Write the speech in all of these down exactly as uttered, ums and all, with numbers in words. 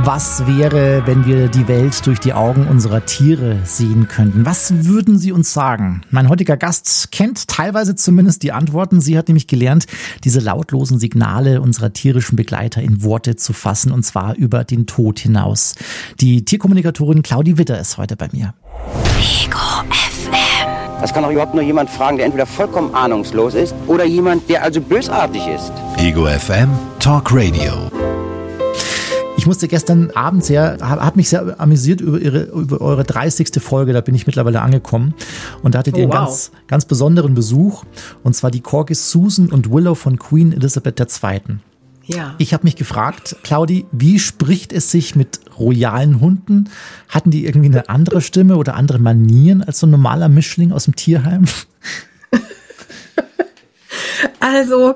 Was wäre, wenn wir die Welt durch die Augen unserer Tiere sehen könnten? Was würden Sie uns sagen? Mein heutiger Gast kennt teilweise zumindest die Antworten. Sie hat nämlich gelernt, diese lautlosen Signale unserer tierischen Begleiter in Worte zu fassen, und zwar über den Tod hinaus. Die Tierkommunikatorin Claudi Witter ist heute bei mir. Ego F M. Das kann doch überhaupt nur jemand fragen, der entweder vollkommen ahnungslos ist oder jemand, der also bösartig ist. Ego F M Talk Radio. Ich musste gestern Abend sehr, habe mich sehr amüsiert über, ihre, über eure dreißigste Folge, da bin ich mittlerweile angekommen. Und da hattet ihr oh, einen wow. ganz, ganz besonderen Besuch, und zwar die Corgis Susan und Willow von Queen Elizabeth der Zweiten. Ja. Ich habe mich gefragt, Claudi, wie spricht es sich mit royalen Hunden? Hatten die irgendwie eine andere Stimme oder andere Manieren als so ein normaler Mischling aus dem Tierheim? Also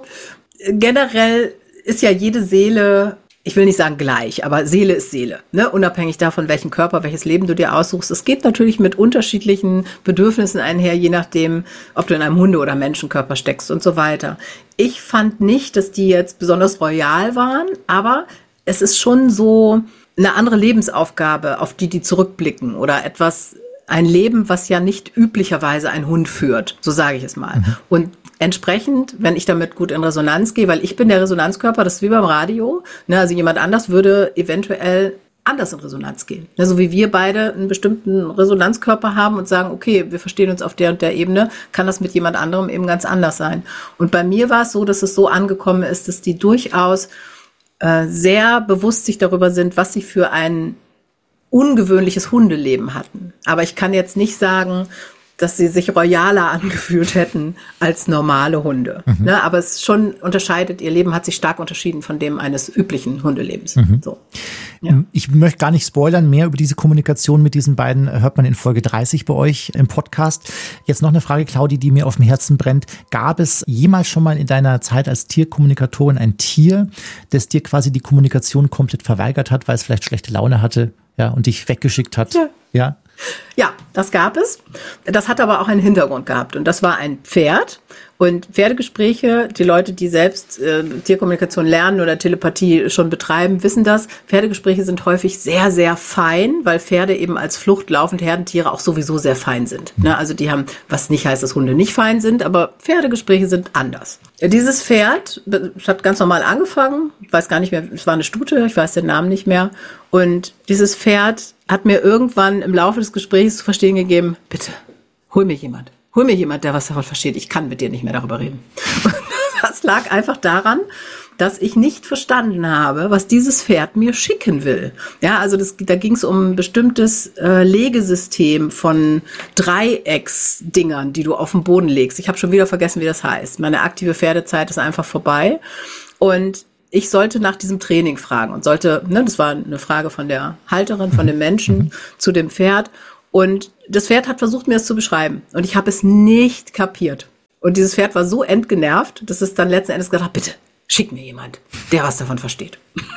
generell ist ja jede Seele, ich will nicht sagen gleich, aber Seele ist Seele, ne? Unabhängig davon, welchen Körper, welches Leben du dir aussuchst. Es geht natürlich mit unterschiedlichen Bedürfnissen einher, je nachdem, ob du in einem Hunde- oder Menschenkörper steckst und so weiter. Ich fand nicht, dass die jetzt besonders royal waren, aber es ist schon so eine andere Lebensaufgabe, auf die die zurückblicken, oder etwas, ein Leben, was ja nicht üblicherweise ein Hund führt, so sage ich es mal. Mhm. Und entsprechend, wenn ich damit gut in Resonanz gehe, weil ich bin der Resonanzkörper, das ist wie beim Radio, ne, also jemand anders würde eventuell anders in Resonanz gehen. Ne, so wie wir beide einen bestimmten Resonanzkörper haben und sagen, okay, wir verstehen uns auf der und der Ebene, kann das mit jemand anderem eben ganz anders sein. Und bei mir war es so, dass es so angekommen ist, dass die durchaus äh, sehr bewusst sich darüber sind, was sie für ein ungewöhnliches Hundeleben hatten. Aber ich kann jetzt nicht sagen, dass sie sich royaler angefühlt hätten als normale Hunde. Mhm. Ne, aber es schon unterscheidet, ihr Leben hat sich stark unterschieden von dem eines üblichen Hundelebens. Mhm. So. Ja. Ich möchte gar nicht spoilern, mehr über diese Kommunikation mit diesen beiden hört man in Folge dreißig bei euch im Podcast. Jetzt noch eine Frage, Claudi, die mir auf dem Herzen brennt. Gab es jemals schon mal in deiner Zeit als Tierkommunikatorin ein Tier, das dir quasi die Kommunikation komplett verweigert hat, weil es vielleicht schlechte Laune hatte, ja, und dich weggeschickt hat? Ja. Ja. Ja, das gab es. Das hat aber auch einen Hintergrund gehabt. Und das war ein Pferd. Und Pferdegespräche, die Leute, die selbst äh, Tierkommunikation lernen oder Telepathie schon betreiben, wissen das. Pferdegespräche sind häufig sehr, sehr fein, weil Pferde eben als fluchtlaufende Herdentiere auch sowieso sehr fein sind. Ne? Also die haben, was nicht heißt, dass Hunde nicht fein sind, aber Pferdegespräche sind anders. Dieses Pferd hat ganz normal angefangen. Ich weiß gar nicht mehr, es war eine Stute, ich weiß den Namen nicht mehr. Und dieses Pferd hat mir irgendwann im Laufe des Gesprächs zu verstehen gegeben, bitte, hol mir jemand. Hol mir jemand, der was davon versteht. Ich kann mit dir nicht mehr darüber reden. Und das lag einfach daran, dass ich nicht verstanden habe, was dieses Pferd mir schicken will. Ja, also das, da ging es um ein bestimmtes äh, Legesystem von Dreiecksdingern, die du auf den Boden legst. Ich habe schon wieder vergessen, wie das heißt. Meine aktive Pferdezeit ist einfach vorbei. Und ich sollte nach diesem Training fragen und sollte, ne, das war eine Frage von der Halterin, von dem Menschen zu dem Pferd. Und das Pferd hat versucht, mir das zu beschreiben. Und ich habe es nicht kapiert. Und dieses Pferd war so entgenervt, dass es dann letzten Endes gesagt hat, bitte, schick mir jemand, der was davon versteht.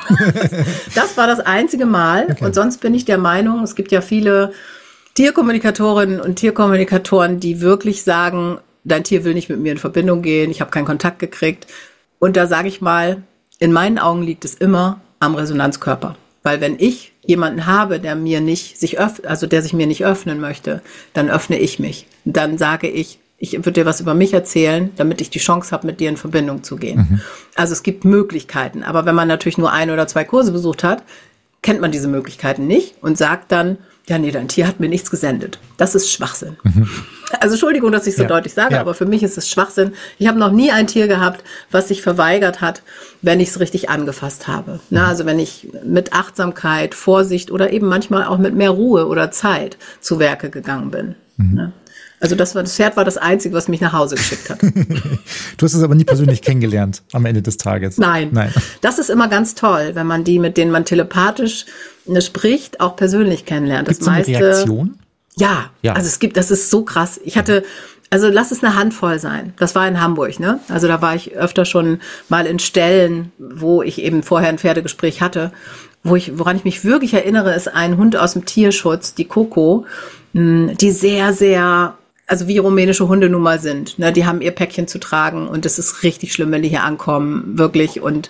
Das war das einzige Mal. Okay. Und sonst bin ich der Meinung, es gibt ja viele Tierkommunikatorinnen und Tierkommunikatoren, die wirklich sagen, dein Tier will nicht mit mir in Verbindung gehen, ich habe keinen Kontakt gekriegt. Und da sage ich mal, in meinen Augen liegt es immer am Resonanzkörper. Weil wenn ich jemanden habe, der mir nicht sich öff- also der sich mir nicht öffnen möchte, dann öffne ich mich. Dann sage ich, ich würde dir was über mich erzählen, damit ich die Chance habe, mit dir in Verbindung zu gehen. Mhm. Also es gibt Möglichkeiten. Aber wenn man natürlich nur ein oder zwei Kurse besucht hat, kennt man diese Möglichkeiten nicht und sagt dann, ja, nee, dein Tier hat mir nichts gesendet. Das ist Schwachsinn. Mhm. Also Entschuldigung, dass ich so ja. deutlich sage, ja. aber für mich ist es Schwachsinn. Ich habe noch nie ein Tier gehabt, was sich verweigert hat, wenn ich es richtig angefasst habe. Mhm. Na, also wenn ich mit Achtsamkeit, Vorsicht oder eben manchmal auch mit mehr Ruhe oder Zeit zu Werke gegangen bin. Mhm. Ne? Also das, war, das Pferd war das Einzige, was mich nach Hause geschickt hat. Du hast es aber nie persönlich kennengelernt am Ende des Tages. Nein. Nein. Das ist immer ganz toll, wenn man die, mit denen man telepathisch spricht, auch persönlich kennenlernt. Gibt es eine Reaktion? Ja, ja, also es gibt, das ist so krass. Ich hatte, also lass es eine Handvoll sein. Das war in Hamburg, ne? Also da war ich öfter schon mal in Stellen, wo ich eben vorher ein Pferdegespräch hatte. Wo ich, woran ich mich wirklich erinnere, ist ein Hund aus dem Tierschutz, die Coco, die sehr, sehr, also wie rumänische Hunde nun mal sind. Ne? Die haben ihr Päckchen zu tragen und es ist richtig schlimm, wenn die hier ankommen, wirklich. Und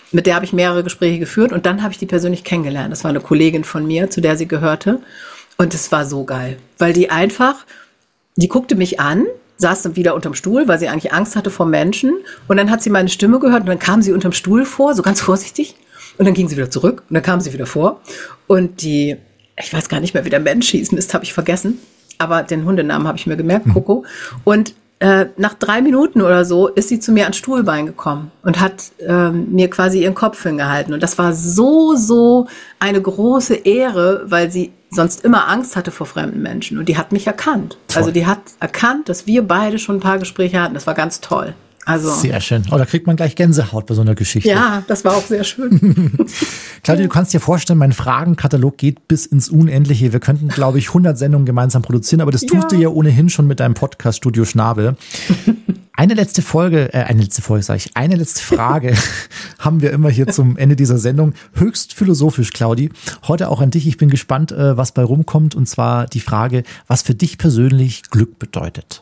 mit der habe ich mehrere Gespräche geführt und dann habe ich die persönlich kennengelernt. Das war eine Kollegin von mir, zu der sie gehörte. Und es war so geil, weil die einfach, die guckte mich an, saß dann wieder unterm Stuhl, weil sie eigentlich Angst hatte vor Menschen. Und dann hat sie meine Stimme gehört und dann kam sie unterm Stuhl vor, so ganz vorsichtig. Und dann ging sie wieder zurück und dann kam sie wieder vor. Und die, ich weiß gar nicht mehr, wie der Mensch hieß, Mist, habe ich vergessen. Aber den Hundenamen habe ich mir gemerkt, Coco. Und äh, nach drei Minuten oder so ist sie zu mir ans Stuhlbein gekommen und hat ähm, mir quasi ihren Kopf hingehalten. Und das war so, so eine große Ehre, weil sie sonst immer Angst hatte vor fremden Menschen. Und die hat mich erkannt. Toll. Also die hat erkannt, dass wir beide schon ein paar Gespräche hatten. Das war ganz toll. Also, sehr schön. Oh, da kriegt man gleich Gänsehaut bei so einer Geschichte. Ja, das war auch sehr schön. Claudia, du kannst dir vorstellen, mein Fragenkatalog geht bis ins Unendliche. Wir könnten, glaube ich, hundert Sendungen gemeinsam produzieren, aber das tust ja. du ja ohnehin schon mit deinem Podcast Studio Schnabel. Eine letzte Folge, äh, eine letzte Folge, sage ich, eine letzte Frage haben wir immer hier zum Ende dieser Sendung. Höchst philosophisch, Claudi. Heute auch an dich. Ich bin gespannt, äh, was bei rumkommt. Und zwar die Frage, was für dich persönlich Glück bedeutet.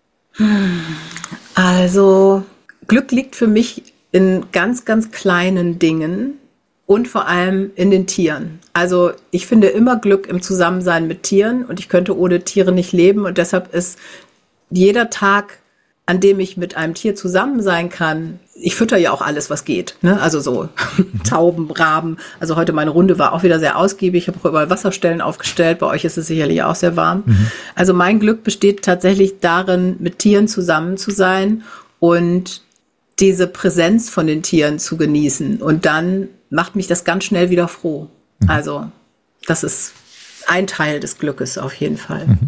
Also Glück liegt für mich in ganz, ganz kleinen Dingen und vor allem in den Tieren. Also ich finde immer Glück im Zusammensein mit Tieren und ich könnte ohne Tiere nicht leben und deshalb ist jeder Tag, an dem ich mit einem Tier zusammen sein kann, ich fütter ja auch alles, was geht, ne? Also so Tauben, Raben. Also heute meine Runde war auch wieder sehr ausgiebig. Ich habe auch überall Wasserstellen aufgestellt. Bei euch ist es sicherlich auch sehr warm. Mhm. Also mein Glück besteht tatsächlich darin, mit Tieren zusammen zu sein und diese Präsenz von den Tieren zu genießen. Und dann macht mich das ganz schnell wieder froh. Mhm. Also das ist ein Teil des Glückes auf jeden Fall. Mhm.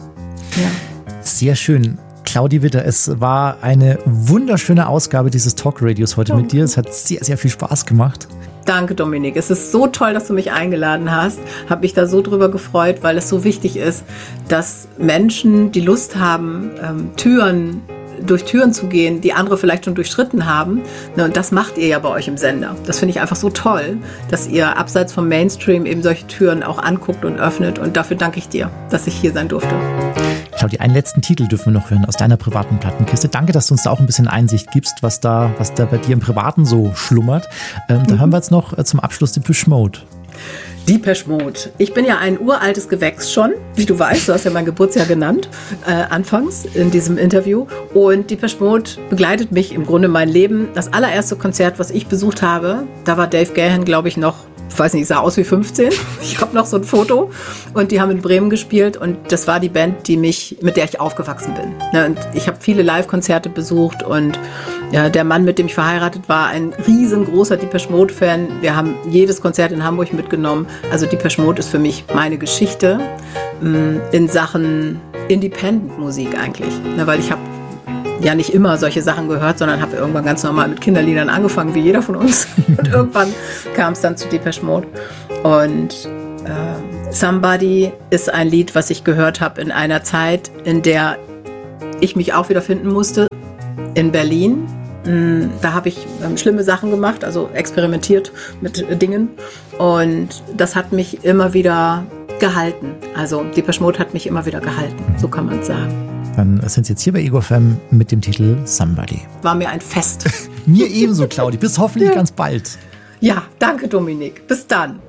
Ja. Sehr schön. Claudi Witter, es war eine wunderschöne Ausgabe dieses Talk-Radios heute mit dir. Es hat sehr, sehr viel Spaß gemacht. Danke, Dominik. Es ist so toll, dass du mich eingeladen hast. Habe mich da so drüber gefreut, weil es so wichtig ist, dass Menschen die Lust haben, ähm, Türen durch Türen zu gehen, die andere vielleicht schon durchschritten haben. Und das macht ihr ja bei euch im Sender. Das finde ich einfach so toll, dass ihr abseits vom Mainstream eben solche Türen auch anguckt und öffnet. Und dafür danke ich dir, dass ich hier sein durfte. Claudi, einen letzten Titel dürfen wir noch hören aus deiner privaten Plattenkiste. Danke, dass du uns da auch ein bisschen Einsicht gibst, was da, was da bei dir im Privaten so schlummert. Ähm, mhm. Da hören wir jetzt noch äh, zum Abschluss Depeche Mode. Depeche Mode. Ich bin ja ein uraltes Gewächs schon, wie du weißt. Du hast ja mein Geburtsjahr genannt, äh, anfangs in diesem Interview. Und Depeche Mode begleitet mich im Grunde mein Leben. Das allererste Konzert, was ich besucht habe, da war Dave Gahan, glaube ich, noch, ich weiß nicht, sah aus wie fünfzehn. Ich habe noch so ein Foto. Und die haben in Bremen gespielt. Und das war die Band, die mich, mit der ich aufgewachsen bin. Und ich habe viele Live-Konzerte besucht. Und ja, der Mann, mit dem ich verheiratet war, ein riesengroßer Depeche Mode-Fan. Wir haben jedes Konzert in Hamburg mitgenommen. Also Depeche Mode ist für mich meine Geschichte in Sachen Independent-Musik eigentlich. Weil ich habe ja nicht immer solche Sachen gehört, sondern habe irgendwann ganz normal mit Kinderliedern angefangen, wie jeder von uns. Und irgendwann kam es dann zu Depeche Mode. Und äh, Somebody ist ein Lied, was ich gehört habe in einer Zeit, in der ich mich auch wieder finden musste. In Berlin. Da habe ich ähm, schlimme Sachen gemacht, also experimentiert mit äh, Dingen. Und das hat mich immer wieder gehalten. Also Depeche Mode hat mich immer wieder gehalten, so kann man es sagen. Dann sind Sie jetzt hier bei Ego F M mit dem Titel Somebody. War mir ein Fest. Mir ebenso, Claudi. Bis hoffentlich ja. ganz bald. Ja, danke Dominik. Bis dann.